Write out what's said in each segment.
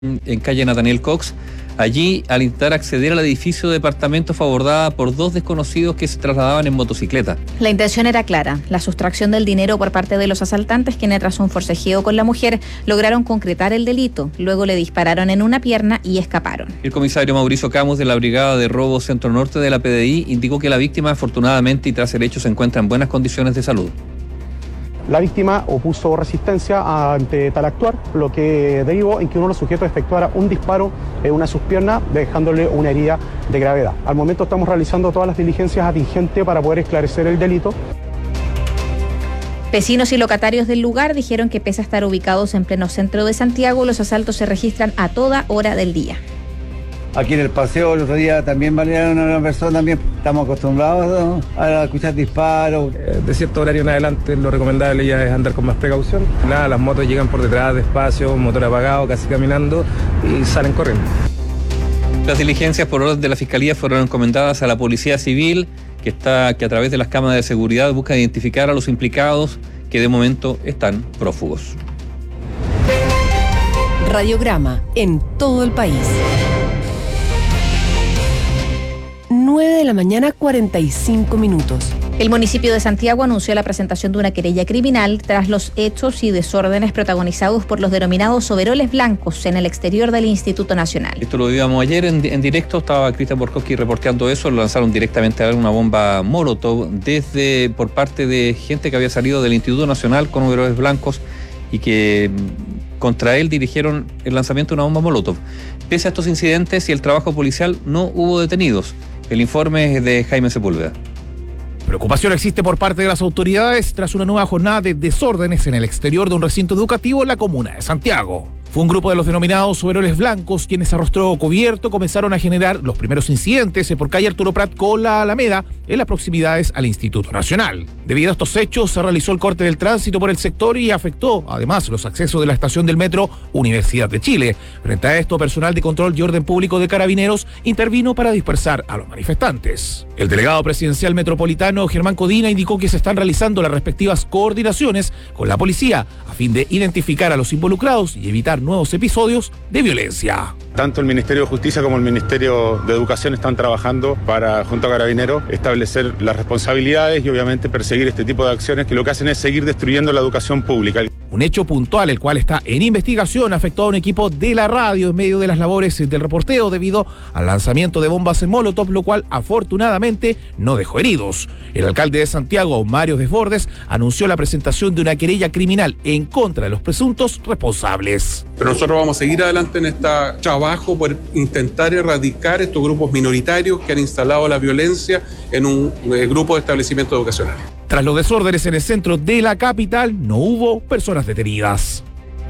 en calle Nathaniel Cox. Allí, al intentar acceder al edificio de departamentos, fue abordada por dos desconocidos que se trasladaban en motocicleta. La intención era clara, la sustracción del dinero por parte de los asaltantes, quienes tras un forcejeo con la mujer lograron concretar el delito. Luego le dispararon en una pierna y escaparon. El comisario Mauricio Camus, de la Brigada de Robo Centro Norte de la PDI, indicó que la víctima, afortunadamente y tras el hecho, se encuentra en buenas condiciones de salud. La víctima opuso resistencia ante tal actuar, lo que derivó en que uno de los sujetos efectuara un disparo en una de sus piernas, dejándole una herida de gravedad. Al momento estamos realizando todas las diligencias atingentes para poder esclarecer el delito. Vecinos y locatarios del lugar dijeron que pese a estar ubicados en pleno centro de Santiago, los asaltos se registran a toda hora del día. Aquí en el paseo el otro día también balearon a una persona, también estamos acostumbrados a escuchar disparos. De cierto horario en adelante lo recomendable ya es andar con más precaución. Las motos llegan por detrás despacio, motor apagado, casi caminando y salen corriendo. Las diligencias por orden de la Fiscalía fueron encomendadas a la Policía Civil, que a través de las cámaras de seguridad busca identificar a los implicados, que de momento están prófugos. Radiograma en todo el país. 9:45 a.m. El municipio de Santiago anunció la presentación de una querella criminal tras los hechos y desórdenes protagonizados por los denominados overoles blancos en el exterior del Instituto Nacional. Esto lo vimos ayer en directo, estaba Cristian Borkowski reporteando eso. Lo lanzaron directamente a una bomba Molotov por parte de gente que había salido del Instituto Nacional con overoles blancos y que contra él dirigieron el lanzamiento de una bomba Molotov. Pese a estos incidentes y el trabajo policial, no hubo detenidos. El informe es de Jaime Sepúlveda. Preocupación existe por parte de las autoridades tras una nueva jornada de desórdenes en el exterior de un recinto educativo en la comuna de Santiago. Fue un grupo de los denominados overoles blancos quienes a rostro cubierto comenzaron a generar los primeros incidentes por calle Arturo Prat con la Alameda en las proximidades al Instituto Nacional. Debido a estos hechos se realizó el corte del tránsito por el sector y afectó además los accesos de la estación del metro Universidad de Chile. Frente a esto, personal de control y orden público de Carabineros intervino para dispersar a los manifestantes. El delegado presidencial metropolitano Germán Codina indicó que se están realizando las respectivas coordinaciones con la policía a fin de identificar a los involucrados y evitar nuevos episodios de violencia. Tanto el Ministerio de Justicia como el Ministerio de Educación están trabajando para, junto a Carabineros, establecer las responsabilidades y obviamente perseguir este tipo de acciones que lo que hacen es seguir destruyendo la educación pública. Un hecho puntual, el cual está en investigación, afectó a un equipo de la radio en medio de las labores del reporteo debido al lanzamiento de bombas en Molotov, lo cual afortunadamente no dejó heridos. El alcalde de Santiago, Mario Desbordes, anunció la presentación de una querella criminal en contra de los presuntos responsables. Pero nosotros vamos a seguir adelante en este trabajo por intentar erradicar estos grupos minoritarios que han instalado la violencia en un grupo de establecimientos educacionales. Tras los desórdenes en el centro de la capital, no hubo personas detenidas.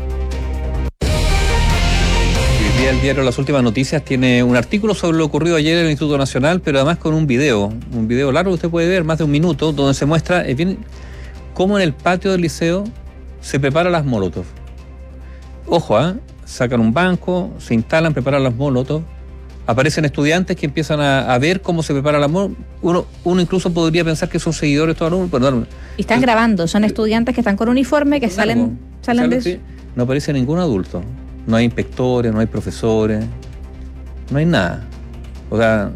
Hoy día el diario Las Últimas Noticias tiene un artículo sobre lo ocurrido ayer en el Instituto Nacional, pero además con un video largo que usted puede ver, más de un minuto, donde se muestra bien cómo en el patio del liceo se preparan las Molotov. Ojo, sacan un banco, se instalan, preparan las Molotov. Aparecen estudiantes que empiezan a ver cómo se prepara la Molotov. Uno incluso podría pensar que son seguidores todos los alumnos. Y están grabando, son estudiantes que están con uniforme, que salen de eso. No aparece ningún adulto. No hay inspectores, no hay profesores, no hay nada. O sea,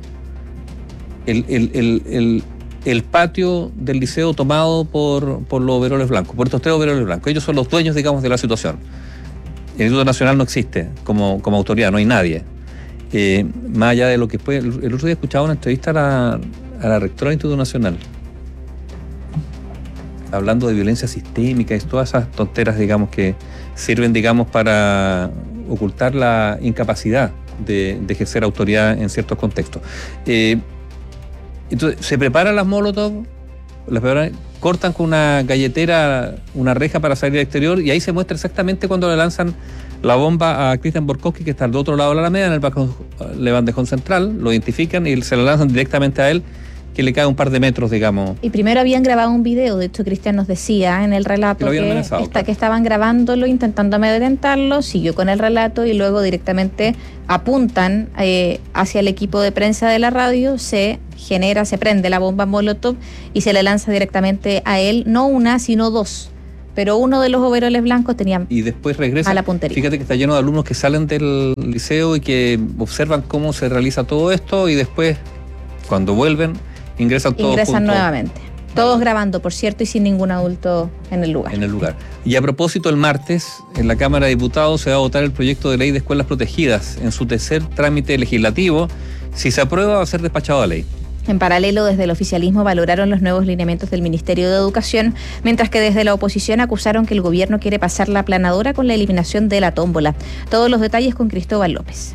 el patio del liceo tomado por los overoles blancos, por estos tres overoles blancos. Ellos son los dueños, digamos, de la situación. El Instituto Nacional no existe como autoridad, no hay nadie. Más allá de lo que fue, el otro día escuchaba una entrevista a la rectora del Instituto Nacional, hablando de violencia sistémica y todas esas tonteras, digamos, que sirven, digamos, para ocultar la incapacidad de ejercer autoridad en ciertos contextos. Entonces, se preparan las Molotov, cortan con una galletera una reja para salir al exterior y ahí se muestra exactamente cuando le lanzan la bomba a Cristian Borkowski, que está al otro lado de la Alameda, en el bandejón central, lo identifican y se la lanzan directamente a él, que le cae un par de metros, digamos. Y primero habían grabado un video, de hecho Cristian nos decía en el relato que estaban grabándolo, intentando amedrentarlo, siguió con el relato y luego directamente apuntan hacia el equipo de prensa de la radio, se prende la bomba Molotov y se le lanza directamente a él, no una, sino dos. pero uno de los overoles blancos tenía y después regresa a la puntería. Fíjate que está lleno de alumnos que salen del liceo y que observan cómo se realiza todo esto y después, cuando vuelven, ingresan nuevamente. Todos grabando, por cierto, y sin ningún adulto en el lugar. Y a propósito, el martes, en la Cámara de Diputados se va a votar el proyecto de ley de escuelas protegidas en su tercer trámite legislativo. Si se aprueba, va a ser despachado a ley. En paralelo, desde el oficialismo valoraron los nuevos lineamientos del Ministerio de Educación, mientras que desde la oposición acusaron que el gobierno quiere pasar la aplanadora con la eliminación de la tómbola. Todos los detalles con Cristóbal López.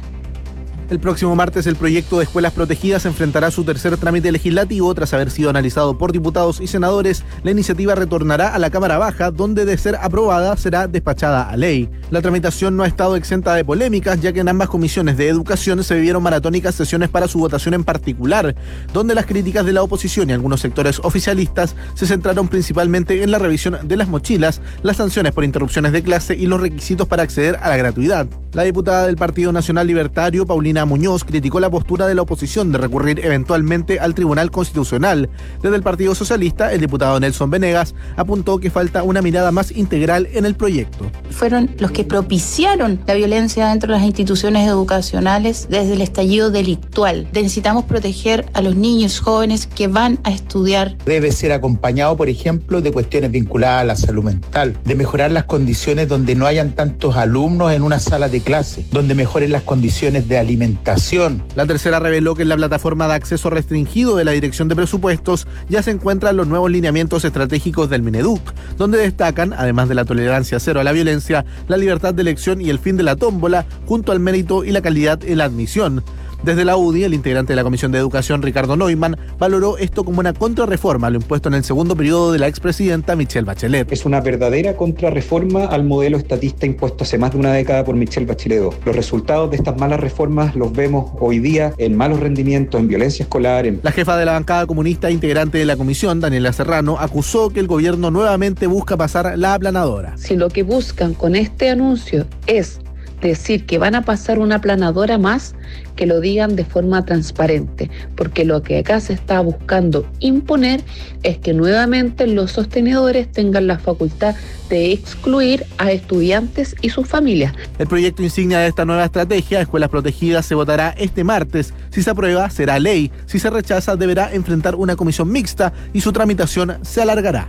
El próximo martes el proyecto de escuelas protegidas enfrentará su tercer trámite legislativo. Tras haber sido analizado por diputados y senadores, la iniciativa retornará a la Cámara Baja, donde de ser aprobada será despachada a ley. La tramitación no ha estado exenta de polémicas, ya que en ambas comisiones de educación se vivieron maratónicas sesiones para su votación en particular, donde las críticas de la oposición y algunos sectores oficialistas se centraron principalmente en la revisión de las mochilas, las sanciones por interrupciones de clase y los requisitos para acceder a la gratuidad. La diputada del Partido Nacional Libertario, Paulina Muñoz, criticó la postura de la oposición de recurrir eventualmente al Tribunal Constitucional. Desde el Partido Socialista, el diputado Nelson Venegas apuntó que falta una mirada más integral en el proyecto. Fueron los que propiciaron la violencia dentro de las instituciones educacionales desde el estallido delictual. Necesitamos proteger a los niños jóvenes que van a estudiar. Debe ser acompañado, por ejemplo, de cuestiones vinculadas a la salud mental, de mejorar las condiciones donde no hayan tantos alumnos en una sala de clase, donde mejoren las condiciones de alimentación. La tercera reveló que en la plataforma de acceso restringido de la Dirección de Presupuestos ya se encuentran los nuevos lineamientos estratégicos del Mineduc, donde destacan, además de la tolerancia cero a la violencia, la libertad de elección y el fin de la tómbola, junto al mérito y la calidad en la admisión. Desde la UDI, el integrante de la Comisión de Educación, Ricardo Neumann, valoró esto como una contrarreforma a lo impuesto en el segundo periodo de la expresidenta Michelle Bachelet. Es una verdadera contrarreforma al modelo estatista impuesto hace más de una década por Michelle Bachelet II. Los resultados de estas malas reformas los vemos hoy día en malos rendimientos, en violencia escolar. La jefa de la bancada comunista, integrante de la comisión, Daniela Serrano, acusó que el gobierno nuevamente busca pasar la aplanadora. Si lo que buscan con este anuncio es decir que van a pasar una aplanadora más, que lo digan de forma transparente, porque lo que acá se está buscando imponer es que nuevamente los sostenedores tengan la facultad de excluir a estudiantes y sus familias. El proyecto insignia de esta nueva estrategia, Escuelas Protegidas, se votará este martes. Si se aprueba, será ley. Si se rechaza, deberá enfrentar una comisión mixta y su tramitación se alargará.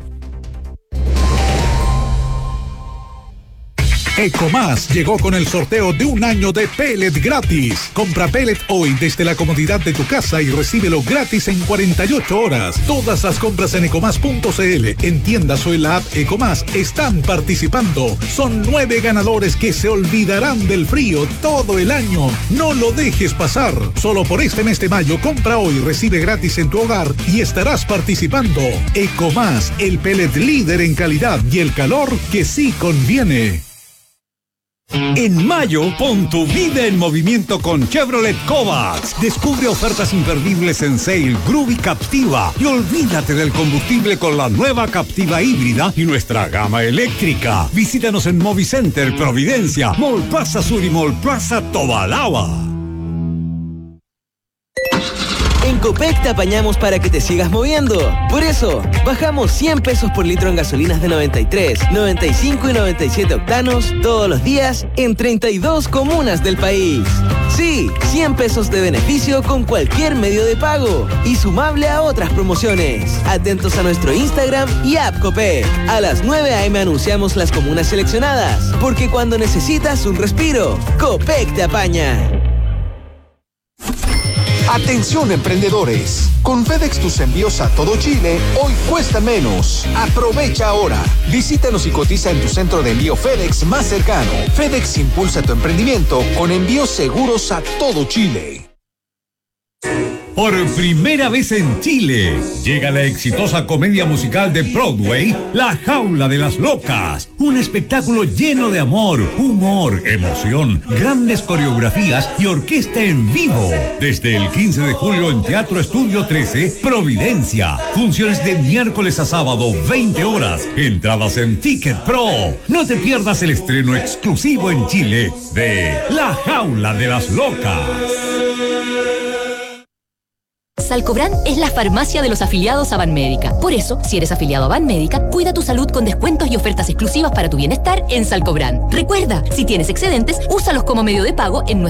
Ecomás llegó con el sorteo de un año de pellet gratis. Compra pellet hoy desde la comodidad de tu casa y recíbelo gratis en 48 horas. Todas las compras en ecomás.cl, en tiendas o en la app Ecomás están participando. Son 9 ganadores que se olvidarán del frío todo el año. No lo dejes pasar. Solo por este mes de mayo, compra hoy, recibe gratis en tu hogar y estarás participando. Ecomás, el pellet líder en calidad y el calor que sí conviene. En mayo, pon tu vida en movimiento con Chevrolet Kovacs. Descubre ofertas imperdibles en Sail, Groove y Captiva. Y olvídate del combustible con la nueva Captiva híbrida y nuestra gama eléctrica. Visítanos en Movicenter, Providencia, Mall Plaza Sur y Mall Plaza Tobalaba. En Copec te apañamos para que te sigas moviendo. Por eso, bajamos 100 pesos por litro en gasolinas de 93, 95 y 97 octanos todos los días en 32 comunas del país. Sí, 100 pesos de beneficio con cualquier medio de pago y sumable a otras promociones. Atentos a nuestro Instagram y app Copec. A las 9 a.m. anunciamos las comunas seleccionadas, porque cuando necesitas un respiro, Copec te apaña. Atención emprendedores, con FedEx tus envíos a todo Chile hoy cuestan menos. Aprovecha ahora. Visítanos y cotiza en tu centro de envío FedEx más cercano. FedEx impulsa tu emprendimiento con envíos seguros a todo Chile. Por primera vez en Chile, llega la exitosa comedia musical de Broadway, La Jaula de las Locas. Un espectáculo lleno de amor, humor, emoción, grandes coreografías y orquesta en vivo. Desde el 15 de julio en Teatro Estudio 13, Providencia. Funciones de miércoles a sábado, 20 horas. Entradas en Ticket Pro. No te pierdas el estreno exclusivo en Chile de La Jaula de las Locas. Salcobrand es la farmacia de los afiliados a Banmédica. Por eso, si eres afiliado a Banmédica, cuida tu salud con descuentos y ofertas exclusivas para tu bienestar en Salcobrand. Recuerda, si tienes excedentes, úsalos como medio de pago en